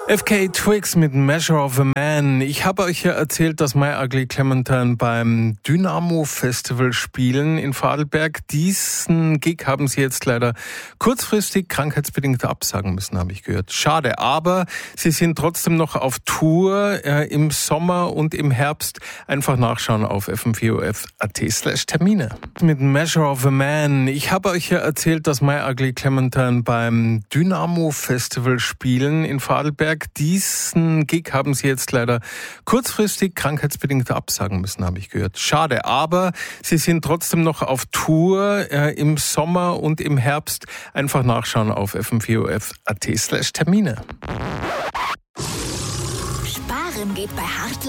FKA Twigs mit Measure of a Man. Ich habe euch ja erzählt, dass My Ugly Clementine beim Dynamo Festival spielen in Vorarlberg. Diesen Gig haben sie jetzt leider kurzfristig krankheitsbedingt absagen müssen, habe ich gehört. Schade, aber sie sind trotzdem noch auf Tour im Sommer und im Herbst. Einfach nachschauen auf fm4of.at/Termine. Mit Measure of a Man. Ich habe euch ja erzählt, dass My Ugly Clementine beim Dynamo Festival spielen in Vorarlberg. Diesen Gig haben sie jetzt leider kurzfristig krankheitsbedingt absagen müssen, habe ich gehört. Schade, aber sie sind trotzdem noch auf Tour im Sommer und im Herbst. Einfach nachschauen auf fm4of.at/Termine. Sparen geht bei Hartl